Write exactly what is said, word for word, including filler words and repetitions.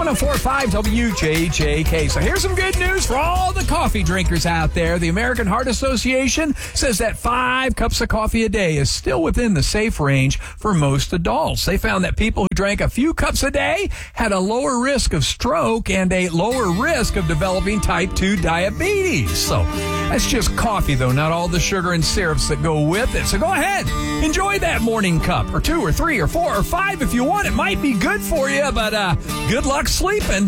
one oh four point five W J J K. So here's some good news for all the coffee drinkers out there. The American Heart Association says that five cups of coffee a day is still within the safe range for most adults. They found that people who drank a few cups a day had a lower risk of stroke and a lower risk of developing type two diabetes. So that's just coffee, though, not all the sugar and syrups that go with it. So go ahead, enjoy that morning cup, or two, or three, or four, or five if you want. It might be good for you, but uh, good luck sleeping.